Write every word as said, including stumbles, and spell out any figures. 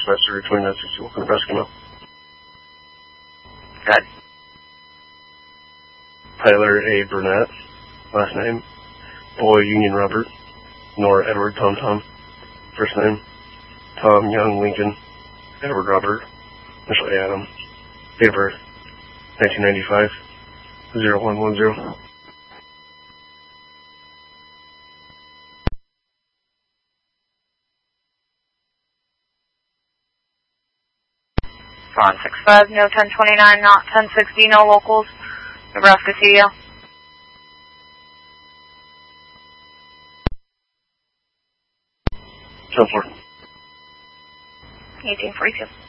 Dispatcher between nine sixty-one for Nebraska Mail. Good. Tyler A. Burnett, last name. Boy Union Robert. Nora Edward Tom Tom, first name. Tom Young Lincoln, Edward Robert, initial A Adam. Date of birth, nineteen ninety-five, oh one one zero. one six five, no ten twenty-nine, not ten sixty, no locals. Nebraska C D L. ten four. eighteen forty-two.